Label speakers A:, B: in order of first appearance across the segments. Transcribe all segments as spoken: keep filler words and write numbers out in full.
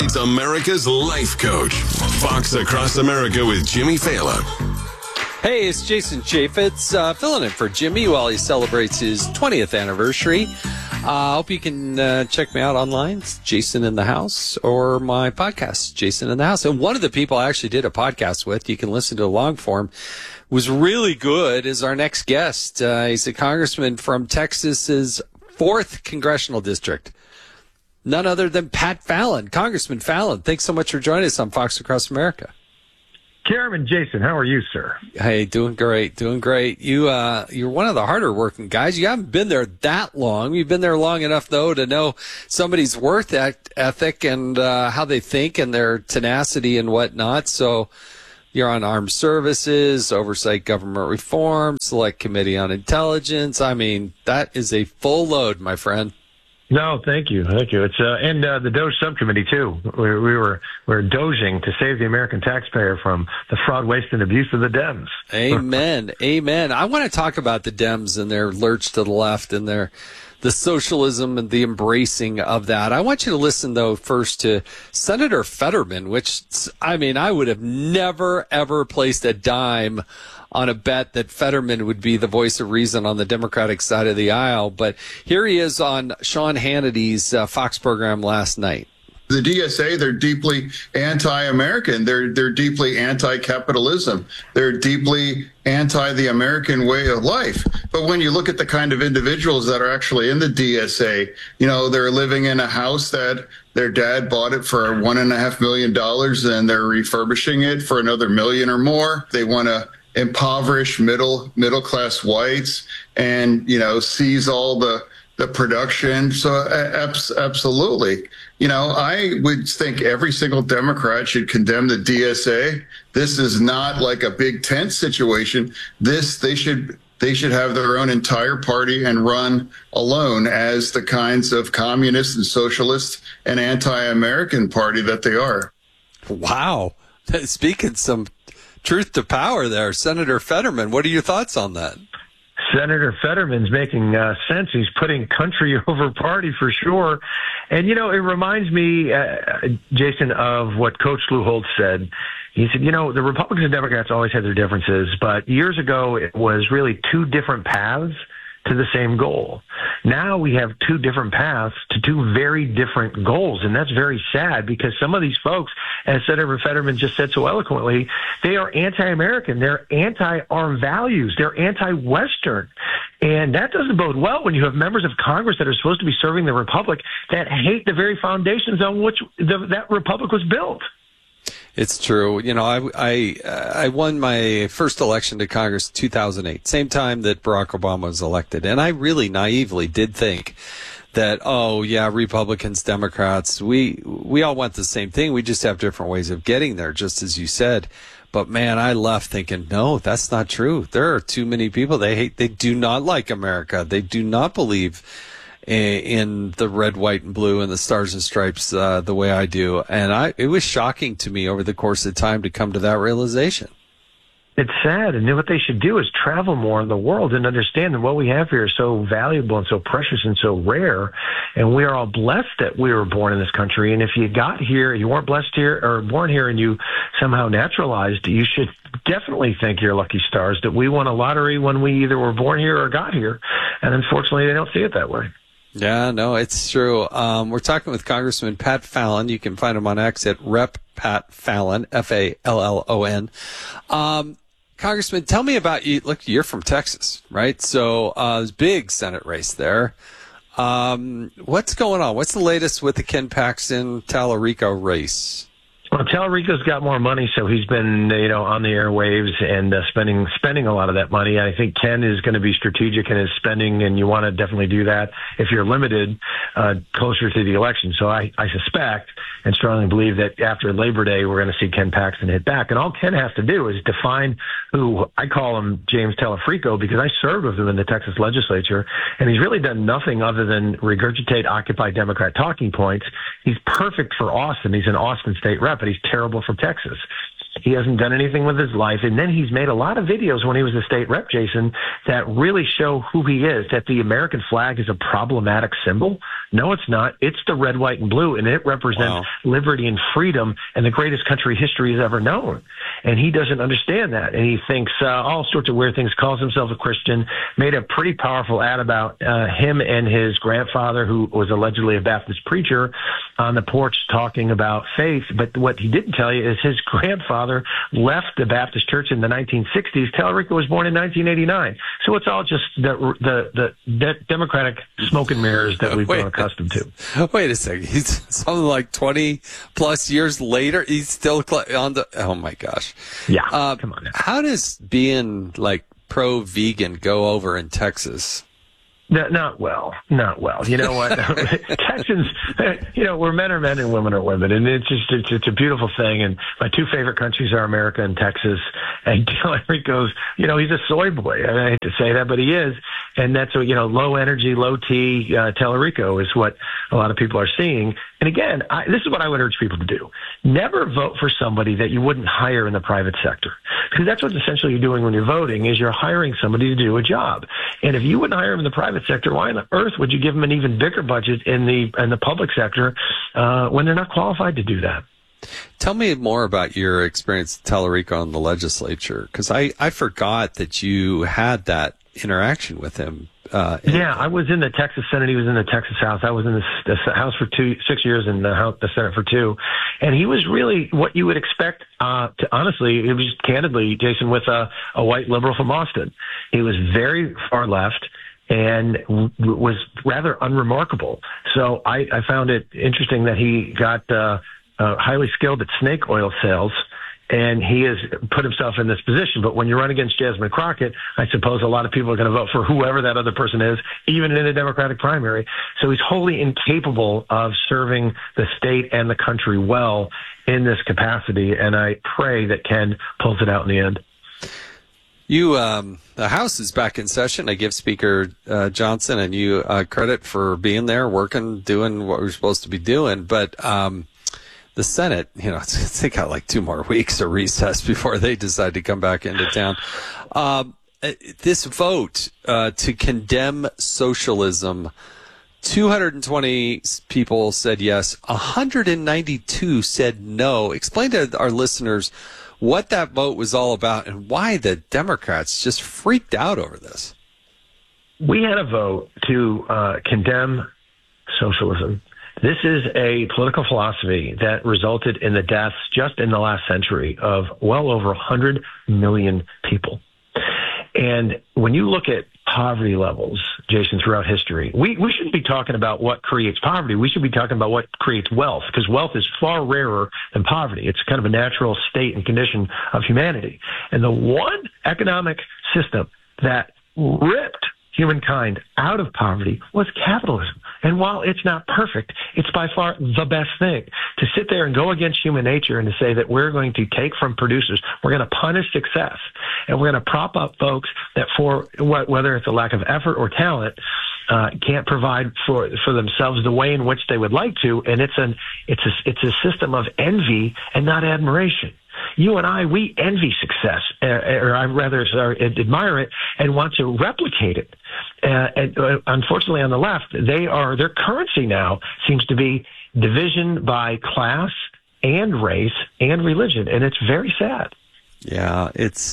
A: It's America's Life Coach. Fox Across America with Jimmy Fallon.
B: Hey, it's Jason Chaffetz, uh, filling in for Jimmy while he celebrates his twentieth anniversary. I uh, hope you can uh, check me out online. It's Jason in the House, or my podcast, Jason in the House. And one of the people I actually did a podcast with, you can listen to a long form, was really good, is our next guest. Uh, he's a congressman from Texas's fourth congressional district. None other than Pat Fallon. Congressman Fallon, thanks so much for joining us on Fox Across America.
C: Chairman Jason, how are you, sir?
B: Hey, doing great, doing great. You, uh, you're one of the harder working guys. You haven't been there that long. You've been there long enough, though, to know somebody's work ethic and uh, how they think and their tenacity and whatnot. So you're on Armed Services, Oversight Government Reform, Select Committee on Intelligence. I mean, that is a full load, my friend.
C: No, thank you, thank you. It's uh, and uh, the DOGE subcommittee too. We, we were we were dozing to save the American taxpayer from the fraud, waste, and abuse of the Dems.
B: Amen, amen. I want to talk about the Dems and their lurch to the left and their the socialism and the embracing of that. I want you to listen though first to Senator Fetterman, which I mean I would have never ever placed a dime on a bet that Fetterman would be the voice of reason on the Democratic side of the aisle. But here he is on Sean Hannity's uh, Fox program last night.
D: The D S A, they're deeply anti-American. They're they're deeply anti-capitalism. They're deeply anti the American way of life. But when you look at the kind of individuals that are actually in the D S A, you know, they're living in a house that their dad bought it for one and a half million dollars and they're refurbishing it for another million or more. They want to impoverished middle middle class whites and, you know, seize all the the production. So uh, absolutely, you know, I would think every single Democrat should condemn the D S A. This is not like a big tent situation. This they should they should have their own entire party and run alone as the kinds of communist and socialist and anti-American party that they are.
B: Wow. Speaking some truth to power there. Senator Fetterman, what are your thoughts on that?
C: Senator Fetterman's making uh, sense. He's putting country over party for sure. And, you know, it reminds me, uh, Jason, of what Coach Lou Holtz said. He said, you know, the Republicans and Democrats always had their differences, but years ago it was really two different paths to the same goal. Now we have two different paths to two very different goals, and that's very sad because some of these folks, as Senator Fetterman just said so eloquently, they are anti-American, they're anti-our values, they're anti-Western, and that doesn't bode well when you have members of Congress that are supposed to be serving the Republic that hate the very foundations on which the, that Republic was built.
B: It's true. You know, I, I, uh, I won my first election to Congress in two thousand eight, same time that Barack Obama was elected. And I really naively did think that, oh, yeah, Republicans, Democrats, we, we all want the same thing. We just have different ways of getting there, just as you said. But, man, I left thinking, no, that's not true. There are too many people. They hate, they do not like America. They do not believe in the red, white, and blue and the stars and stripes uh, the way I do. And I, it was shocking to me over the course of time to come to that realization.
C: It's sad, and what they should do is travel more in the world and understand that what we have here is so valuable and so precious and so rare, and we are all blessed that we were born in this country. And if you got here, you weren't blessed here or born here and you somehow naturalized, you should definitely thank your lucky stars that we won a lottery when we either were born here or got here. And unfortunately, they don't see it that way.
B: Yeah, no, it's true. Um, we're talking with Congressman Pat Fallon. You can find him on X at Rep Pat Fallon, F A L L O N. Um, Congressman, tell me about you. Look, you're from Texas, right? So, uh, there's a big Senate race there. Um, what's going on? What's the latest with the Ken Paxton Tallarico race?
C: Well, Tallarico's got more money, so he's been, you know, on the airwaves and uh, spending spending a lot of that money. I think Ken is going to be strategic in his spending, and you want to definitely do that if you're limited uh, closer to the election. So I, I suspect and strongly believe that after Labor Day, we're going to see Ken Paxton hit back. And all Ken has to do is define who, I call him James Tallarico because I served with him in the Texas legislature, and he's really done nothing other than regurgitate Occupy Democrat talking points. He's perfect for Austin. He's an Austin state rep, but he's terrible for Texas. He hasn't done anything with his life. And then he's made a lot of videos when he was a state rep, Jason, that really show who he is, that the American flag is a problematic symbol. No, it's not. It's the red, white, and blue, and it represents wow. liberty and freedom and the greatest country history has ever known. And he doesn't understand that, and he thinks uh, all sorts of weird things, calls himself a Christian, made a pretty powerful ad about uh, him and his grandfather, who was allegedly a Baptist preacher, on the porch talking about faith. But what he didn't tell you is his grandfather left the Baptist church in the nineteen sixties. Tallarico was born in nineteen eighty-nine. So it's all just the the, the, the Democratic smoke and mirrors that we've Wait, grown accustomed to.
B: Wait a second. He's something like twenty plus years later. He's still on the, oh my gosh.
C: Yeah.
B: Uh,
C: come on now.
B: How does being like pro-vegan go over in Texas?
C: No, not well, not well. You know what? Texans, you know, we're men are men and women are women. And it's just, it's, it's a beautiful thing. And my two favorite countries are America and Texas. And Tallarico's, you know, he's a soy boy. I hate to say that, but he is. And that's what, you know, low energy, low T, uh, Tallarico is what a lot of people are seeing. And again, I, this is what I would urge people to do. Never vote for somebody that you wouldn't hire in the private sector. Because that's what essentially you're doing when you're voting, is you're hiring somebody to do a job. And if you wouldn't hire them in the private sector, why on the earth would you give them an even bigger budget in the in the public sector uh, when they're not qualified to do that?
B: Tell me more about your experience at Tallarico in the legislature, because I, I forgot that you had that interaction with him. Uh,
C: yeah, I was in the Texas Senate. He was in the Texas House. I was in the, the House for two, six years and the, House, the Senate for two. And he was really what you would expect, uh, to honestly, it was just candidly, Jason, with a, a white liberal from Austin. He was very far left and w- was rather unremarkable. So I, I found it interesting that he got uh, uh, highly skilled at snake oil sales, and he has put himself in this position. But when you run against Jasmine Crockett, I suppose a lot of people are going to vote for whoever that other person is, even in a Democratic primary. So he's wholly incapable of serving the state and the country well in this capacity, and I pray that Ken pulls it out in the end.
B: You, um, the House is back in session. I give Speaker uh, Johnson and you uh, credit for being there, working, doing what we're supposed to be doing. But um, the Senate, you know, it's, they got like two more weeks of recess before they decide to come back into town. Um, this vote uh, to condemn socialism, two hundred twenty people said yes, one hundred ninety-two said no. Explain to our listeners what that vote was all about and why the Democrats just freaked out over this.
C: We had a vote to uh, condemn socialism. This is a political philosophy that resulted in the deaths just in the last century of well over one hundred million people. And when you look at poverty levels, Jason, throughout history, we, we shouldn't be talking about what creates poverty. We should be talking about what creates wealth, because wealth is far rarer than poverty. It's kind of a natural state and condition of humanity. And the one economic system that ripped humankind out of poverty was capitalism. And while it's not perfect, it's by far the best thing. To sit there and go against human nature and to say that we're going to take from producers, we're going to punish success, and we're going to prop up folks that for whether it's a lack of effort or talent, uh, can't provide for for themselves the way in which they would like to, and it's an it's a it's a system of envy and not admiration. You and I, we envy success, uh, or I rather sorry, admire it and want to replicate it. Uh, and uh, unfortunately, on the left, they are their currency now seems to be division by class and race and religion, and it's very sad.
B: Yeah, it's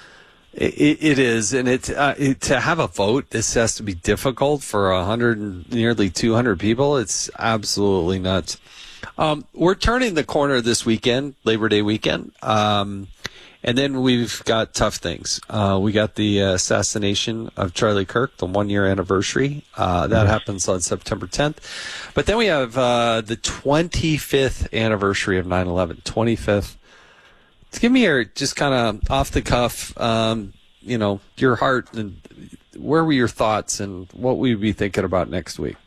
B: it, it is, and it, uh, it to have a vote, this has to be difficult for a hundred, nearly two hundred people. It's absolutely nuts. Um, we're turning the corner this weekend, Labor Day weekend, um, and then we've got tough things. Uh, we got the uh, assassination of Charlie Kirk, the one-year anniversary. Uh, that mm-hmm. happens on September tenth. But then we have uh, the twenty-fifth anniversary of nine eleven, twenty-fifth. Give me your just kind of off-the-cuff, um, you know, your heart, and where were your thoughts and what will you be thinking about next week?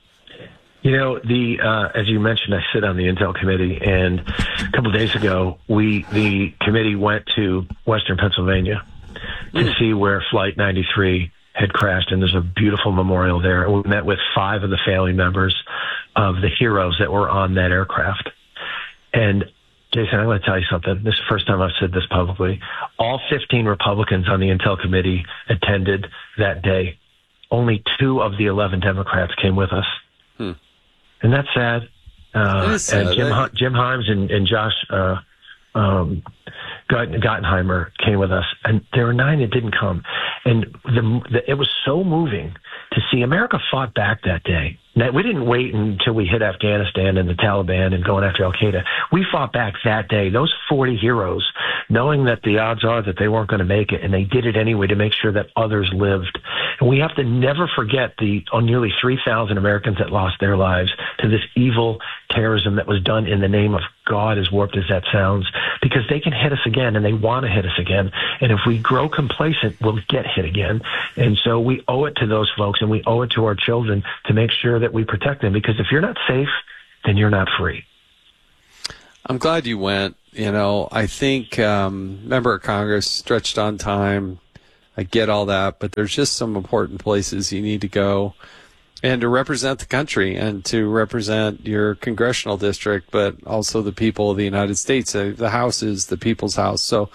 C: You know, the uh, as you mentioned, I sit on the Intel committee, and a couple of days ago, we the committee went to Western Pennsylvania to mm. see where Flight ninety-three had crashed, and there's a beautiful memorial there. We met with five of the family members of the heroes that were on that aircraft. And Jason, I'm going to tell you something. This is the first time I've said this publicly. All fifteen Republicans on the Intel committee attended that day. Only two of the eleven Democrats came with us.
B: Hmm.
C: And that's sad. Uh,
B: That is sad.
C: And Jim,
B: That-
C: Jim Himes and, and Josh uh, um, Gott- Gottenheimer came with us, and there were nine that didn't come. And the, the, it was so moving to see America fought back that day. Now, we didn't wait until we hit Afghanistan and the Taliban and going after Al-Qaeda. We fought back that day. Those forty heroes, knowing that the odds are that they weren't going to make it, and they did it anyway to make sure that others lived. And we have to never forget the oh, nearly three thousand Americans that lost their lives to this evil terrorism that was done in the name of God, as warped as that sounds, because they can hit us again, and they want to hit us again. And if we grow complacent, we'll get hit again. And so we owe it to those folks, and we owe it to our children to make sure that we protect them, because if you're not safe, then you're not free.
B: I'm glad you went. You know, I think um, member of Congress, stretched on time. I get all that, but there's just some important places you need to go, and to represent the country and to represent your congressional district, but also the people of the United States. Uh, the House is the people's house. So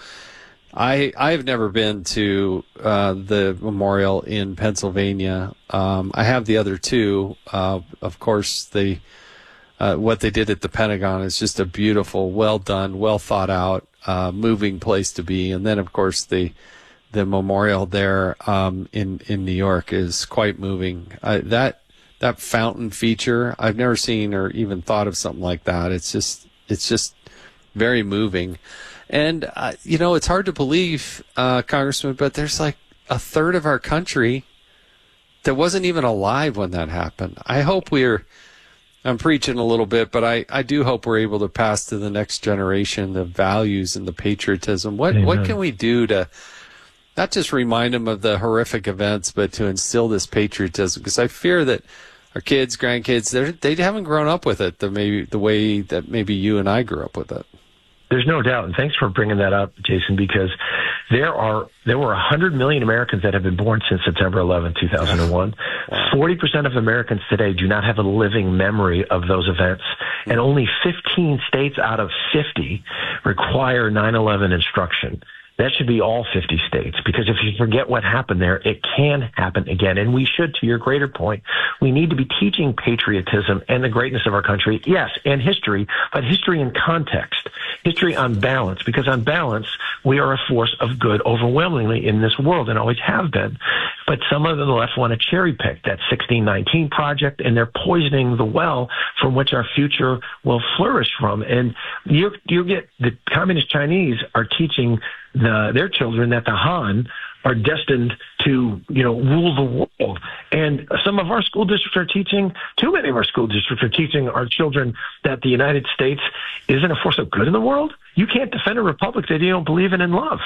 B: I I've never been to uh, the memorial in Pennsylvania. Um, I have the other two. Uh, of course, the uh, what they did at the Pentagon is just a beautiful, well done, well thought out, uh, moving place to be. And then, of course, the the memorial there um, in in New York is quite moving. Uh, that that fountain feature, I've never seen or even thought of something like that. It's just it's just very moving. And, uh, you know, it's hard to believe, uh, Congressman, but there's like a third of our country that wasn't even alive when that happened. I hope we're, I'm preaching a little bit, but I, I do hope we're able to pass to the next generation the values and the patriotism. What
C: Amen.
B: What can we do to not just remind them of the horrific events, but to instill this patriotism? Because I fear that our kids, grandkids, they they haven't grown up with it the maybe the way that maybe you and I grew up with it.
C: There's no doubt, and thanks for bringing that up, Jason, because there are there were one hundred million Americans that have been born since September eleventh, two thousand one. forty percent of Americans today do not have a living memory of those events, and only fifteen states out of fifty require nine eleven instruction. That should be all fifty states, because if you forget what happened there, it can happen again. And we should, to your greater point, we need to be teaching patriotism and the greatness of our country, yes, and history, but history in context, history on balance, because on balance, we are a force of good overwhelmingly in this world and always have been. But some of the left want to cherry pick that sixteen nineteen project, and they're poisoning the well from which our future will flourish from. And you you get the communist Chinese are teaching the, their children that the Han are destined to, you know, rule the world. And some of our school districts are teaching, too many of our school districts are teaching our children that the United States isn't a force of good in the world. You can't defend a republic that you don't believe in and love.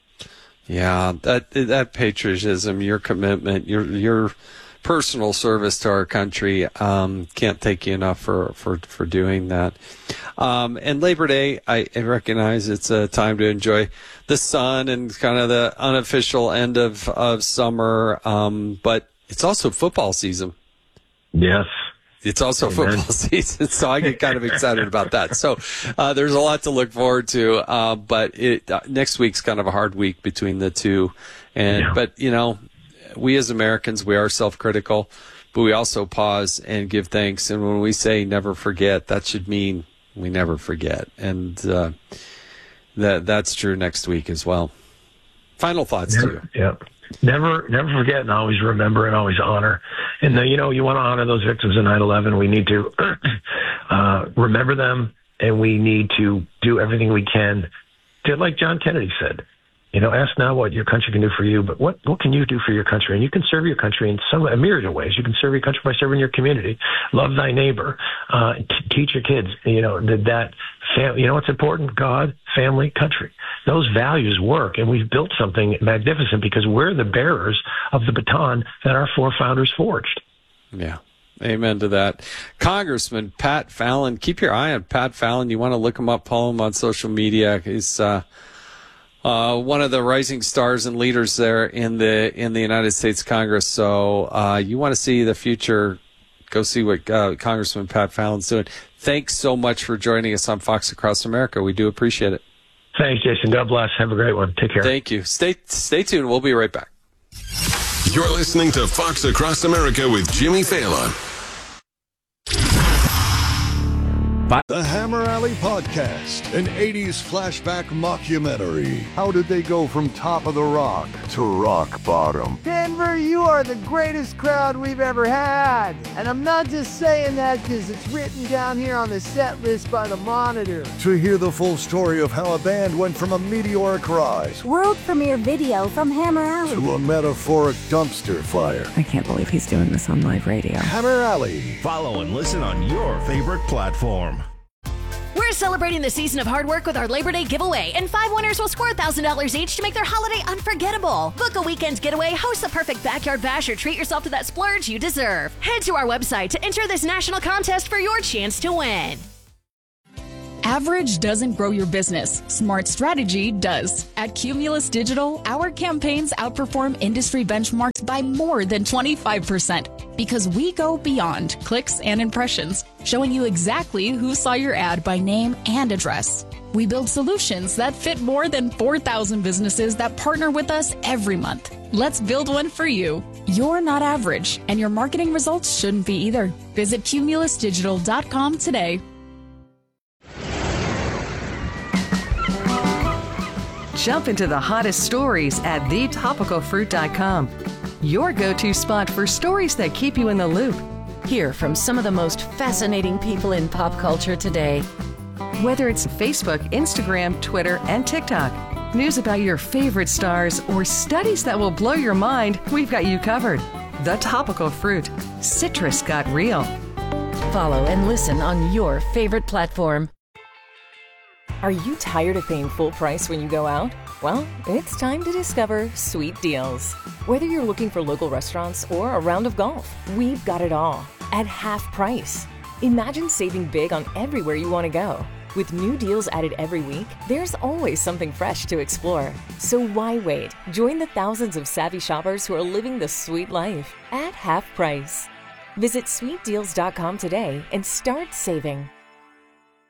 B: Yeah, that that patriotism, your commitment, your your personal service to our country, um, can't thank you enough for, for, for doing that. Um, and Labor Day, I, I recognize it's a time to enjoy the sun and kind of the unofficial end of, of summer, um, but it's also football season.
C: Yes.
B: It's also
C: Amen.
B: football season, so I get kind of excited about that. So uh, there's a lot to look forward to, uh, but it, uh, next week's kind of a hard week between the two. And
C: Yeah.
B: But, you know, we as Americans, we are self-critical, but we also pause and give thanks. And when we say never forget, that should mean we never forget. And uh, that that's true next week as well. Final thoughts
C: Never,
B: to you.
C: Yeah. Never, never forget, and always remember, and always honor. And uh, you know, you want to honor those victims of nine eleven. We need to uh, remember them, and we need to do everything we can to, like John Kennedy said, you know, ask not what your country can do for you, but what, what can you do for your country? And you can serve your country in some a myriad of ways. You can serve your country by serving your community. Love thy neighbor. Uh, t- teach your kids. You know that that fam- you know what's important? God, family, country. Those values work, and we've built something magnificent because we're the bearers of the baton that our forefathers forged.
B: Yeah. Amen to that. Congressman Pat Fallon, keep your eye on Pat Fallon. You want to look him up, follow him on social media. He's uh, uh, one of the rising stars and leaders there in the in the United States Congress. So uh, you want to see the future, go see what uh, Congressman Pat Fallon's doing. Thanks so much for joining us on Fox Across America. We do appreciate it.
C: Thanks, Jason. God bless. Have a great one. Take care.
B: Thank you. Stay stay tuned. We'll be right back.
A: You're listening to Fox Across America with Jimmy Fallon.
E: Bye.
F: The Hammer Alley Podcast, an eighties flashback mockumentary. How did they go from top of the rock to rock bottom?
G: Denver, you are the greatest crowd we've ever had. And I'm not just saying that because it's written down here on the set list by the Monitor.
F: To hear the full story of how a band went from a meteoric rise,
H: world premiere video from Hammer Alley,
F: to a metaphoric dumpster fire.
I: I can't believe he's doing this on live radio.
F: Hammer Alley.
J: Follow and listen on your favorite platform.
K: We're celebrating the season of hard work with our Labor Day giveaway, and five winners will score one thousand dollars each to make their holiday unforgettable. Book a weekend getaway, host the perfect backyard bash, or treat yourself to that splurge you deserve. Head to our website to enter this national contest for your chance to win.
L: Average doesn't grow your business. Smart strategy does. At Cumulus Digital, our campaigns outperform industry benchmarks by more than twenty-five percent because we go beyond clicks and impressions, showing you exactly who saw your ad by name and address. We build solutions that fit more than four thousand businesses that partner with us every month. Let's build one for you. You're not average, and your marketing results shouldn't be either. Visit cumulus digital dot com today.
M: Jump into the hottest stories at the topical fruit dot com. Your go-to spot for stories that keep you in the loop.
N: Hear from some of the most fascinating people in pop culture today.
M: Whether it's Facebook, Instagram, Twitter, and TikTok, news about your favorite stars, or studies that will blow your mind, we've got you covered. The Topical Fruit. Citrus got real.
N: Follow and listen on your favorite platform.
O: Are you tired of paying full price when you go out? Well, it's time to discover Sweet Deals. Whether you're looking for local restaurants or a round of golf, we've got it all at half price. Imagine saving big on everywhere you want to go. With new deals added every week, there's always something fresh to explore. So why wait? Join the thousands of savvy shoppers who are living the sweet life at half price. Visit sweet deals dot com today and start saving.